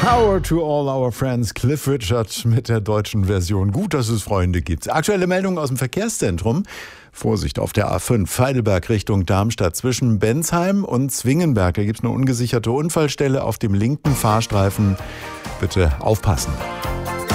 Power to all our friends, Cliff Richard mit der deutschen Version. Gut, dass es Freunde gibt. Aktuelle Meldungen aus dem Verkehrszentrum. Vorsicht auf der A5 Heidelberg Richtung Darmstadt. Zwischen Bensheim und Zwingenberg. Da gibt es eine ungesicherte Unfallstelle auf dem linken Fahrstreifen. Bitte aufpassen.